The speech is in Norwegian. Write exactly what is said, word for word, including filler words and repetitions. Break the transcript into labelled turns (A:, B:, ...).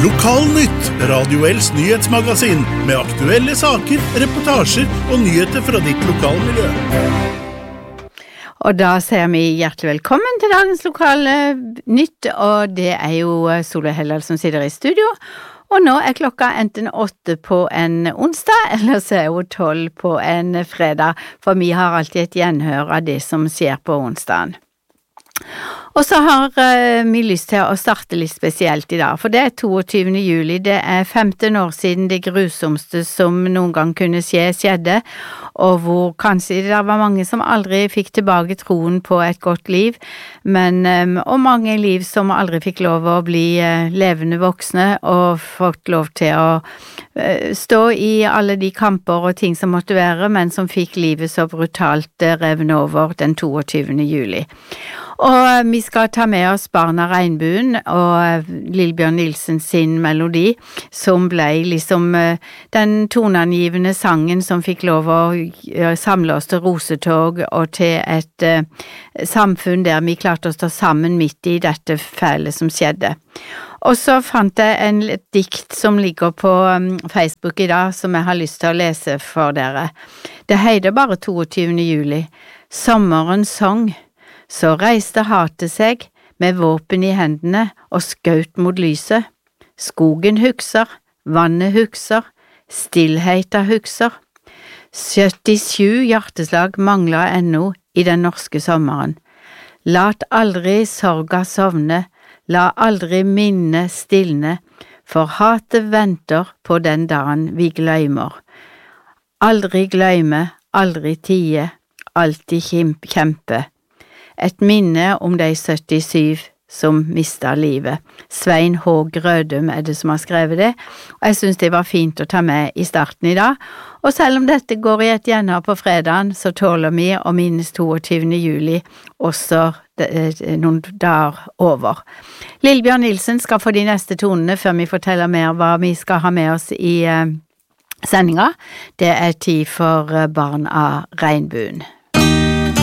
A: Lokalnytt, Radio L's nyhetsmagasin med aktuelle saker, reportasjer og nyheter fra ditt lokalmiljø.
B: Og da sier vi hjertelig velkommen til dagens lokale nytt, og det er jo Solveig Heldal som sitter i studio. Og nå er klokka enten åtte på en onsdag, eller så er hun tolv på en fredag, for vi har alltid et gjenhør av det som skjer på onsdagen. Og så har uh, vi lyst til å starte litt spesielt i dag, for det er toogtyvende juli, det er femten år siden det grusomste som noen gang kunne skje, skjedde, og hvor kanskje det var mange som aldri fikk tilbake troen på et godt liv, men, um, og mange liv som aldri fikk lov å bli uh, levende voksne, og fått lov til å uh, stå i alle de kamper og ting som måtte være, men som fikk livet så brutalt uh, revne over den toogtyvende juli. Og vi skal ta med oss Barna Regnbuen og Lillebjørn Nilsen sin melodi, som ble liksom den toneangivende sangen som fikk lov å samle oss til rosetog og til et uh, samfunn der vi klarte å stå sammen midt i dette fæle som skjedde. Og så fant jeg en et dikt som ligger på um, Facebook i dag, som jeg har lyst til å lese for dere. Det heter bare toogtyvende juli, sommerens sang. Så reiste hatet seg med våpen i hendene og skaut mot lyset. Skogen hukser, vannet hukser, stillheta hukser. syttisju hjerteslag mangler ennå i den norske sommeren. Lat aldri sorga sovne, la aldri minne stilne, for hatet venter på den dagen vi gløymer. Aldri gløyme, aldri tie, alltid kjempe. Et minne om de syttisju som mistet livet. Svein H. Grødum er det som har skrevet det, og jeg synes det var fint å ta med i starten i dag. Og selv om dette går i et gjenhør på fredagen, så tåler vi å minnes toogtyvende juli også noen dager over. Lillebjørn Nilsen skal få de neste tonene før vi forteller mer hva vi skal ha med oss i uh, sendinga. Det er tid for uh, Barn av Regnbuen.